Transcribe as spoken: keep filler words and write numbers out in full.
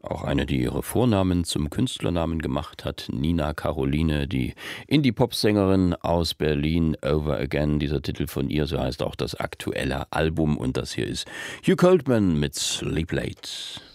Auch eine, die ihre Vornamen zum Künstlernamen gemacht hat, Nina Caroline, die Indie-Pop-Sängerin aus Berlin, Over Again, dieser Titel von ihr, so heißt auch das aktuelle Album und das hier ist Hugh Coldman mit Sleep Late.